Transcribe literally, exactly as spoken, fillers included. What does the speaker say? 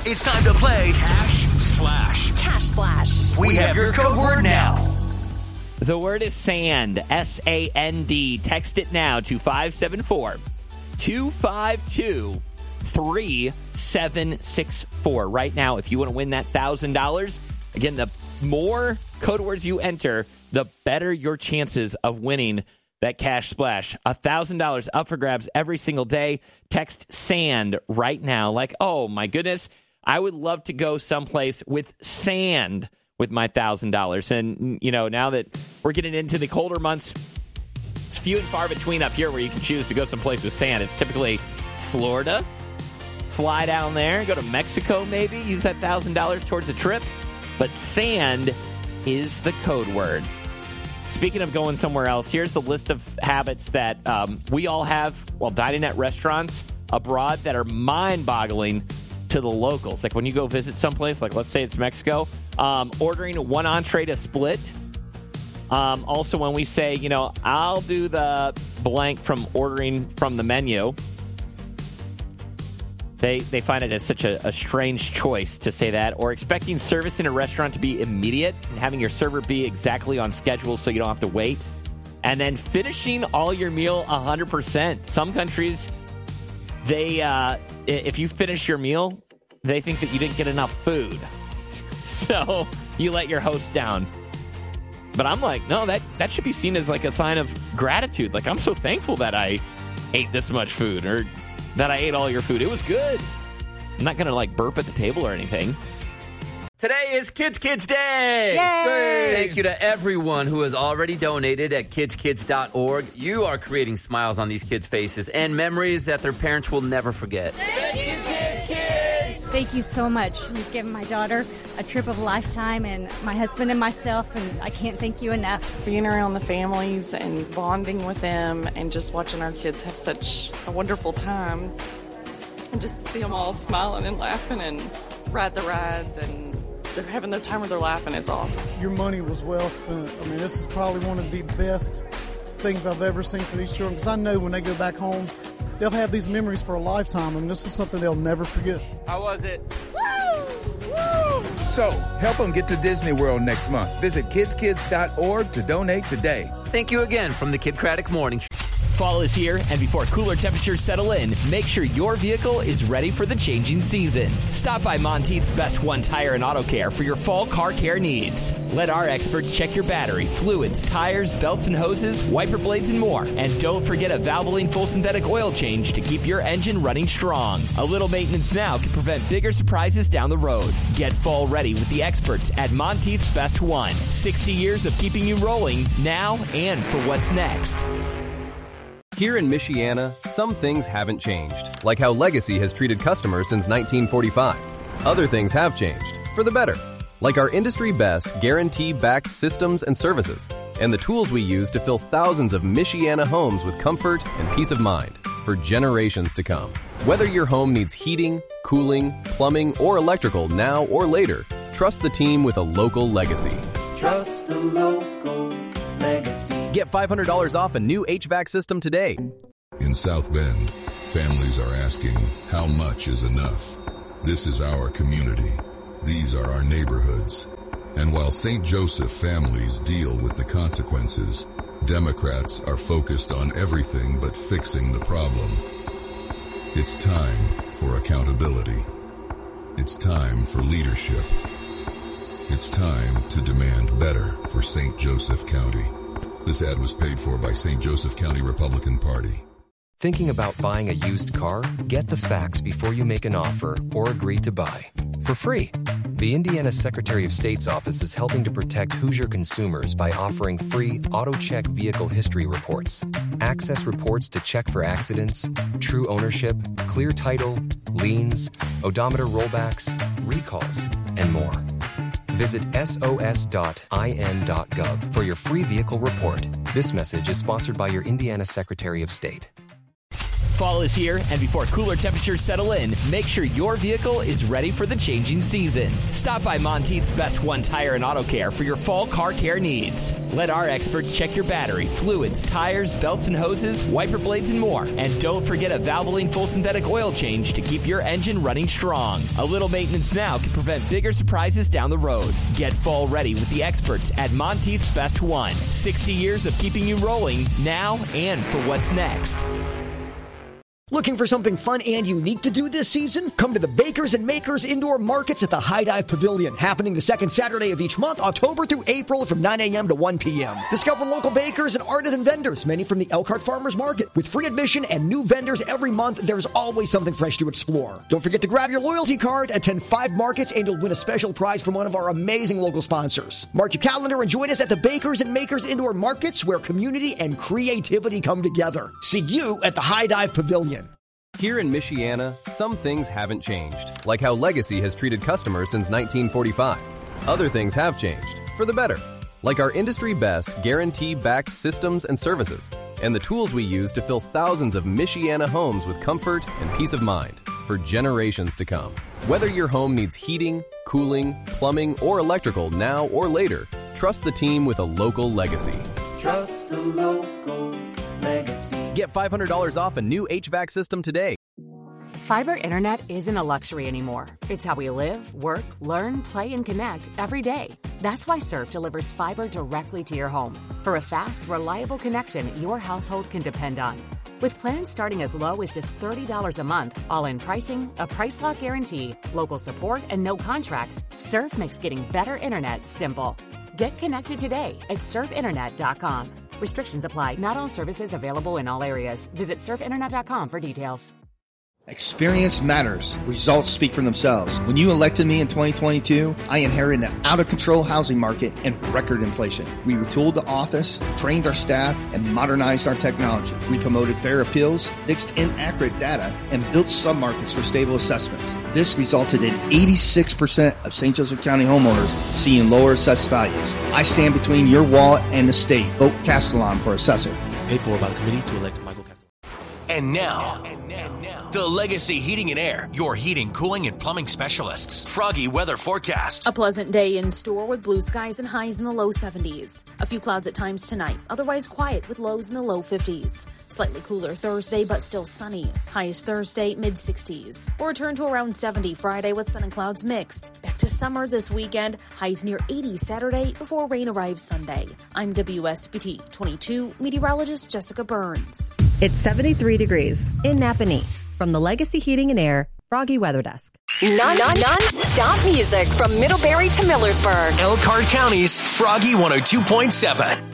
It's time to play Cash Splash. Cash Splash. We have your code word now. The word is sand, S A N D. Text it now to five seven four, two five two, three seven six four. Right now, if you want to win that one thousand dollars, again, the more code words you enter, the better your chances of winning that Cash Splash. one thousand dollars up for grabs every single day. Text sand right now. Like, oh my goodness, I would love to go someplace with sand with my one thousand dollars. And, you know, now that we're getting into the colder months, it's few and far between up here where you can choose to go someplace with sand. It's typically Florida. Fly down there, go to Mexico maybe, use that one thousand dollars towards a trip. But sand is the code word. Speaking of going somewhere else, here's the list of habits that um, we all have while dining at restaurants abroad that are mind-boggling to the locals. Like when you go visit someplace, like let's say it's Mexico, um, ordering one entree to split. Um, also, when we say, you know, I'll do the blank from ordering from the menu, They they find it as such a, a strange choice to say that. Or expecting service in a restaurant to be immediate and having your server be exactly on schedule so you don't have to wait. And then finishing all your meal one hundred percent. Some countries, they uh, if you finish your meal, they think that you didn't get enough food. So you let your host down. But I'm like, no, that, that should be seen as like a sign of gratitude. Like, I'm so thankful that I ate this much food, or that I ate all your food. It was good. I'm not going to, like, burp at the table or anything. Today is Kids Kids Day. Yay! Thank you to everyone who has already donated at kids kids dot org. You are creating smiles on these kids' faces and memories that their parents will never forget. Thank you, Kids Kids! Thank you so much. You've given my daughter a trip of a lifetime, and my husband and myself, and I can't thank you enough. Being around the families and bonding with them and just watching our kids have such a wonderful time. And just to see them all smiling and laughing and ride the rides, and they're having their time where they're laughing. It's awesome. Your money was well spent. I mean, this is probably one of the best things I've ever seen for these children, because I know when they go back home, they'll have these memories for a lifetime, and this is something they'll never forget. How was it? Woo! Woo! So, help them get to Disney World next month. Visit kids kids dot org to donate today. Thank you again from the Kid Craddock Morning Show. Fall is here, and before cooler temperatures settle in, make sure your vehicle is ready for the changing season. Stop by Monteith's Best One Tire and Auto Care for your fall car care needs. Let our experts check your battery, fluids, tires, belts and hoses, wiper blades, and more. And don't forget a Valvoline full synthetic oil change to keep your engine running strong. A little maintenance now can prevent bigger surprises down the road. Get fall ready with the experts at Monteith's Best One. sixty years of keeping you rolling now and for what's next. Here in Michiana, some things haven't changed, like how Legacy has treated customers since nineteen forty-five. Other things have changed, for the better, like our industry-best guarantee-backed systems and services, and the tools we use to fill thousands of Michiana homes with comfort and peace of mind for generations to come. Whether your home needs heating, cooling, plumbing, or electrical now or later, trust the team with a local Legacy. Trust the local Legacy. Get five hundred dollars off a new H V A C system today. In South Bend, families are asking, how much is enough? This is our community. These are our neighborhoods. And while Saint Joseph families deal with the consequences, Democrats are focused on everything but fixing the problem. It's time for accountability. It's time for leadership. It's time to demand better for Saint Joseph County. This ad was paid for by Saint Joseph County Republican Party. Thinking about buying a used car? Get the facts before you make an offer or agree to buy. For free. The Indiana Secretary of State's office is helping to protect Hoosier consumers by offering free AutoCheck vehicle history reports. Access reports to check for accidents, true ownership, clear title, liens, odometer rollbacks, recalls, and more. Visit S O S dot I N dot gov for your free vehicle report. This message is sponsored by your Indiana Secretary of State. Fall is here, and before cooler temperatures settle in, make sure your vehicle is ready for the changing season. Stop by Monteith's Best One Tire and Auto Care for your fall car care needs. Let our experts check your battery, fluids, tires, belts and hoses, wiper blades, and more. And don't forget a Valvoline full synthetic oil change to keep your engine running strong. A little maintenance now can prevent bigger surprises down the road. Get fall ready with the experts at Monteith's Best One. sixty years of keeping you rolling now and for what's next. Looking for something fun and unique to do this season? Come to the Bakers and Makers Indoor Markets at the High Dive Pavilion, happening the second Saturday of each month, October through April from nine a.m. to one p.m. Discover local bakers and artisan vendors, many from the Elkhart Farmers Market. With free admission and new vendors every month, there's always something fresh to explore. Don't forget to grab your loyalty card, attend five markets, and you'll win a special prize from one of our amazing local sponsors. Mark your calendar and join us at the Bakers and Makers Indoor Markets, where community and creativity come together. See you at the High Dive Pavilion. Here in Michiana, some things haven't changed, like how Legacy has treated customers since nineteen forty-five. Other things have changed, for the better, like our industry-best guarantee-backed systems and services, and the tools we use to fill thousands of Michiana homes with comfort and peace of mind for generations to come. Whether your home needs heating, cooling, plumbing, or electrical now or later, trust the team with a local Legacy. Trust the local Legacy. Get five hundred dollars off a new H V A C system today. Fiber internet isn't a luxury anymore. It's how we live, work, learn, play, and connect every day. That's why Surf delivers fiber directly to your home for a fast, reliable connection your household can depend on. With plans starting as low as just thirty dollars a month, all-in pricing, a price lock guarantee, local support, and no contracts, Surf makes getting better internet simple. Get connected today at surf internet dot com. Restrictions apply. Not all services available in all areas. Visit surf internet dot com for details. Experience matters. Results speak for themselves. When you elected me in twenty twenty-two, I inherited an out-of-control housing market and record inflation. We retooled the office, trained our staff, and modernized our technology. We promoted fair appeals, fixed inaccurate data, and built submarkets for stable assessments. This resulted in eighty-six percent of Saint Joseph County homeowners seeing lower assessed values. I stand between your wallet and the state. Vote Castellon for assessor. Paid for by the committee to elect Michael Castellon. And now, and now, now, the Legacy Heating and Air, your heating, cooling, and plumbing specialists. Froggy weather forecast. A pleasant day in store with blue skies and highs in the low seventies. A few clouds at times tonight, otherwise quiet with lows in the low fifties. Slightly cooler Thursday, but still sunny. Highest Thursday, mid sixties. We'll return to around seventy Friday with sun and clouds mixed. Back to summer this weekend, highs near eighty Saturday before rain arrives Sunday. I'm W S B T twenty-two meteorologist Jessica Burns. It's seventy-three degrees in Napanee. From the Legacy Heating and Air Froggy Weather Desk. Non, non, non-stop music from Middlebury to Millersburg. Elkhart County's Froggy one oh two point seven.